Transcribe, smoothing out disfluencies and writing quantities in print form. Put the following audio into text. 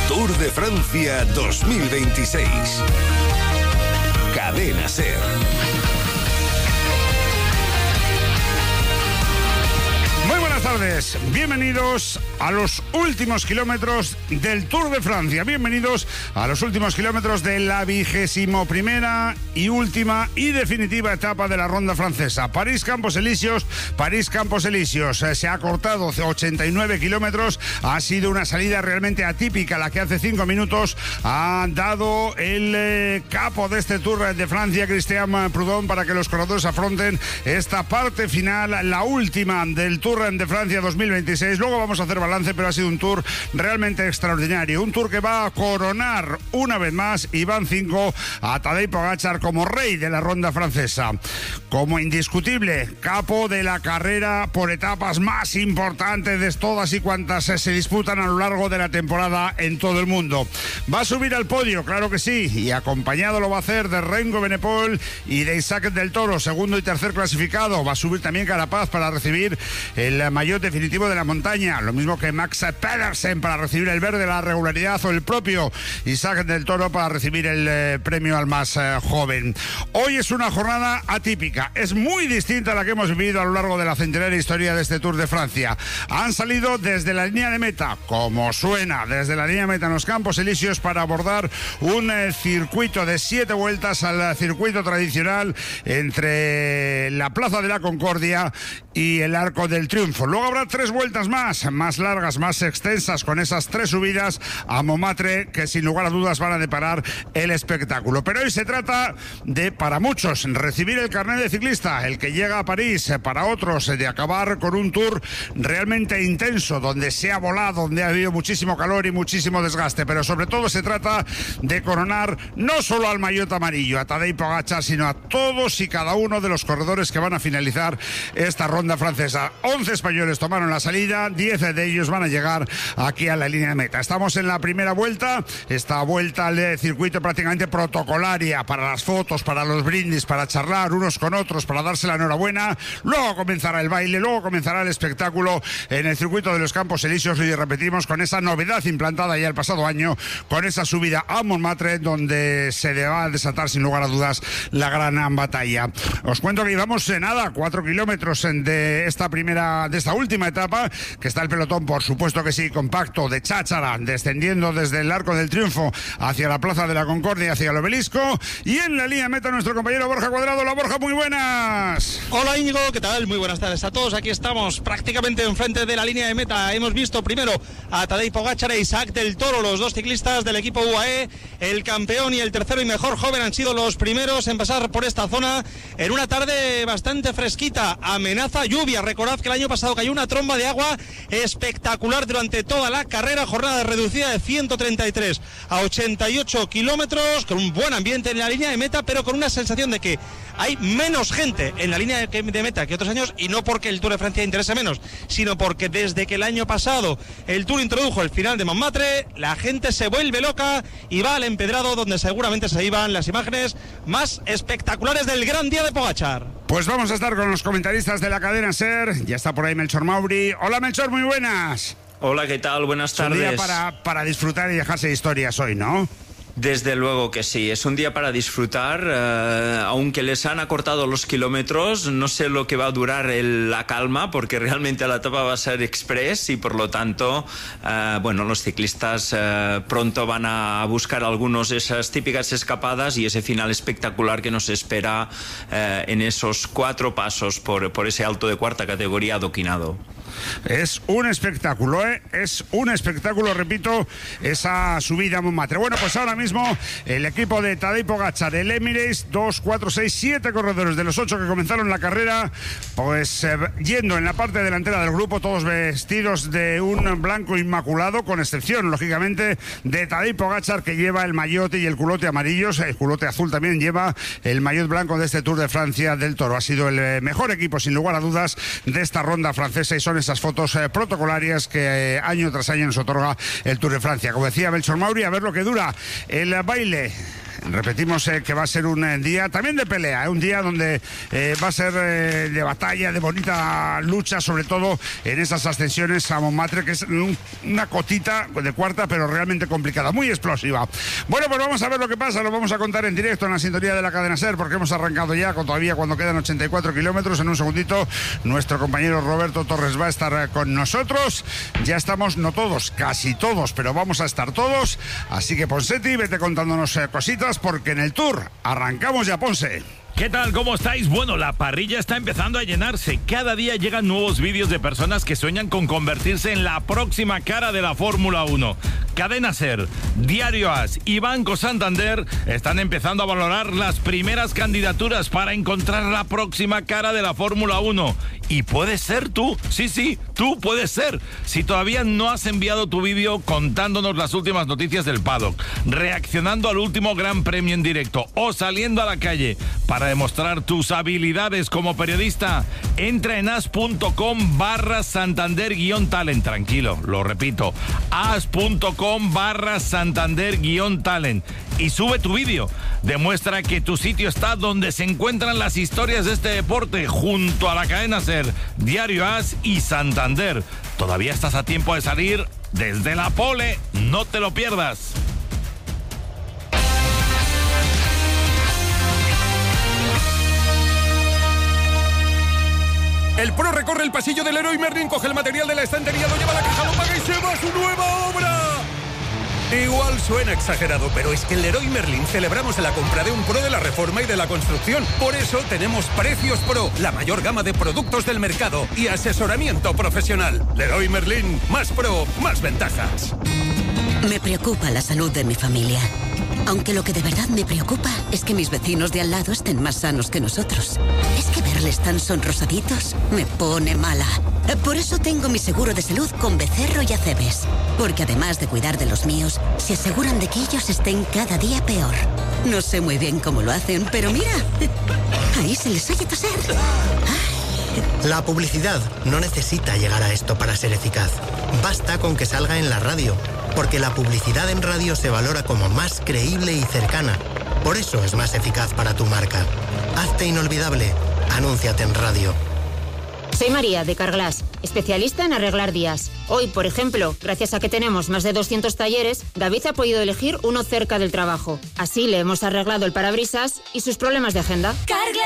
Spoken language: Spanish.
Tour de Francia 2026. Cadena SER. Muy buenas tardes, bienvenidos a los últimos kilómetros del Tour de Francia, bienvenidos a los últimos kilómetros de la 21ª y última y definitiva etapa de la ronda francesa. París-Campos Elíseos, se ha cortado 89 kilómetros, ha sido una salida realmente atípica la que hace 5 minutos ha dado el capo de este Tour de Francia, Christian Prudhomme, para que los corredores afronten esta parte final, la última del Tour de Francia 2026. Luego vamos a hacer balance, pero ha sido un Tour realmente extraordinario, un Tour que va a coronar una vez más Iván Cinco a Tadej Pogačar como rey de la ronda francesa, como indiscutible capo de la carrera por etapas más importantes de todas y cuantas se disputan a lo largo de la temporada en todo el mundo. Va a subir al podio, claro que sí, y acompañado lo va a hacer de Renko Benepol y de Isaac del Toro, segundo y tercer clasificado. Va a subir también Carapaz para recibir el maillot definitivo de la montaña, lo mismo que Max Pedersen para recibir el verde, la regularidad, o el propio Isaac del Toro para recibir el premio al más joven. Hoy es una jornada atípica, es muy distinta a la que hemos vivido a lo largo de la centenaria historia de este Tour de Francia. Han salido desde la línea de meta, como suena, desde la línea de meta en los Campos Elíseos, para abordar un circuito de 7 vueltas al circuito tradicional entre la Plaza de la Concordia y el Arco del Triunfo. Luego habrá 3 vueltas más largas, más extensas, con esas 3 subidas a Montmartre que sin lugar a dudas van a deparar el espectáculo. Pero hoy se trata de, para muchos, recibir el carnet de ciclista, el que llega a París, para otros de acabar con un Tour realmente intenso, donde se ha volado, donde ha habido muchísimo calor y muchísimo desgaste, pero sobre todo se trata de coronar no solo al maillot amarillo, a Tadej Pogačar, sino a todos y cada uno de los corredores que van a finalizar esta ronda francesa. 11 españoles tomaron la salida, 10 de ellos van a llegar aquí a la línea de meta. Estamos en la primera vuelta, esta vuelta al circuito prácticamente protocolaria, para las fotos, para los brindis, para charlar unos con otros, para darse la enhorabuena. Luego comenzará el baile, luego comenzará el espectáculo en el circuito de los Campos Elíseos, y repetimos con esa novedad implantada ya el pasado año, con esa subida a Montmartre, donde se va a desatar sin lugar a dudas la gran batalla. Os cuento que llevamos 4 kilómetros de esta última etapa, que está el pelotón, por supuesto que sí, compacto, de cháchara, descendiendo desde el Arco del Triunfo hacia la Plaza de la Concordia, hacia el Obelisco, y en la línea meta nuestro compañero Borja Cuadrado. Hola Borja, muy buenas. Hola Íñigo, ¿qué tal? Muy buenas tardes a todos. Aquí estamos prácticamente enfrente de la línea de meta. Hemos visto primero a Tadej Pogačar e Isaac del Toro, los dos ciclistas del equipo UAE. El campeón y el tercero y mejor joven han sido los primeros en pasar por esta zona en una tarde bastante fresquita. Amenaza lluvia. Recordad que el año pasado cayó una tromba de agua espectacular durante toda la carrera. Jornada reducida de 133 a 88 kilómetros, con un buen ambiente en la línea de meta, pero con una sensación de que hay menos gente en la línea de meta que otros años, y no porque el Tour de Francia interese menos, sino porque desde que el año pasado el Tour introdujo el final de Montmartre, la gente se vuelve loca y va al empedrado, donde seguramente se iban las imágenes más espectaculares del gran día de Pogačar. Pues vamos a estar con los comentaristas de la cadena SER. Ya está por ahí Melchor Mauri. Hola Melchor, muy buenas. Hola, ¿qué tal? Buenas tardes. Es un día para disfrutar y dejarse historias hoy, ¿no? Desde luego que sí, es un día para disfrutar, aunque les han acortado los kilómetros, no sé lo que va a durar la calma, porque realmente la etapa va a ser express y por lo tanto, los ciclistas pronto van a buscar algunos de esas típicas escapadas y ese final espectacular que nos espera en esos 4 pasos por ese alto de cuarta categoría adoquinado. Es un espectáculo, es un espectáculo, repito, esa subida a Montmartre. Bueno, pues ahora mismo el equipo de Tadej Pogačar, el Emirates, 2, 4, 6, 7 corredores de los 8 que comenzaron la carrera, pues yendo en la parte delantera del grupo, todos vestidos de un blanco inmaculado, con excepción, lógicamente, de Tadej Pogačar, que lleva el maillot y el culote amarillos. El culote azul también lleva el maillot blanco de este Tour de Francia del Toro. Ha sido el mejor equipo, sin lugar a dudas, de esta ronda francesa, y son esas fotos protocolarias que año tras año nos otorga el Tour de Francia. Como decía Melchor Mauri, a ver lo que dura el baile Repetimos que va a ser un día también de pelea, un día donde va a ser de batalla, de bonita lucha, sobre todo en esas ascensiones a Montmartre, que es una cotita de cuarta, pero realmente complicada, muy explosiva. Bueno, pues vamos a ver lo que pasa, lo vamos a contar en directo en la sintonía de la cadena SER, porque hemos arrancado ya, todavía cuando quedan 84 kilómetros. En un segundito nuestro compañero Roberto Torres va a estar con nosotros. Ya estamos, no todos, casi todos, pero vamos a estar todos. Así que Ponseti, vete contándonos cositas, porque en el Tour arrancamos ya, Ponce. ¿Qué tal? ¿Cómo estáis? Bueno, la parrilla está empezando a llenarse. Cada día llegan nuevos vídeos de personas que sueñan con convertirse en la próxima cara de la Fórmula 1. Cadena SER, Diario AS y Banco Santander están empezando a valorar las primeras candidaturas para encontrar la próxima cara de la Fórmula 1. Y puedes ser tú. Sí, tú puedes ser. Si todavía no has enviado tu vídeo contándonos las últimas noticias del paddock, reaccionando al último Gran Premio en directo o saliendo a la calle para demostrar tus habilidades como periodista, entra en as.com/Santander-Talent. Tranquilo, lo repito, as.com/Santander-Talent. Y sube tu vídeo. Demuestra que tu sitio está donde se encuentran las historias de este deporte, junto a la cadena SER, Diario AS y Santander. Todavía estás a tiempo de salir desde la pole. No te lo pierdas. El pro recorre el pasillo del Leroy Merlin, coge el material de la estantería, lo lleva a la caja, lo paga y se va a su nueva obra. Igual suena exagerado, pero es que en Leroy Merlin celebramos la compra de un pro de la reforma y de la construcción. Por eso tenemos Precios Pro, la mayor gama de productos del mercado y asesoramiento profesional. Leroy Merlin, más pro, más ventajas. Me preocupa la salud de mi familia. Aunque lo que de verdad me preocupa es que mis vecinos de al lado estén más sanos que nosotros. Es que verles tan sonrosaditos me pone mala. Por eso tengo mi seguro de salud con Becerro y Acebes. Porque además de cuidar de los míos, se aseguran de que ellos estén cada día peor. No sé muy bien cómo lo hacen, pero mira, ahí se les oye toser. La publicidad no necesita llegar a esto para ser eficaz. Basta con que salga en la radio, porque la publicidad en radio se valora como más creíble y cercana. Por eso es más eficaz para tu marca. Hazte inolvidable. Anúnciate en radio. Soy María, de Carglass, especialista en arreglar días. Hoy, por ejemplo, gracias a que tenemos más de 200 talleres, David ha podido elegir uno cerca del trabajo. Así le hemos arreglado el parabrisas y sus problemas de agenda. Carglass